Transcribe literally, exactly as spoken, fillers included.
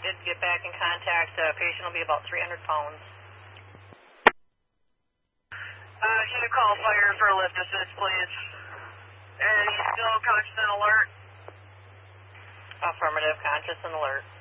did get back in contact. The patient will be about three hundred pounds. Uh, can you call fire for a lift assist, please? And he's still conscious and alert? Affirmative, conscious and alert.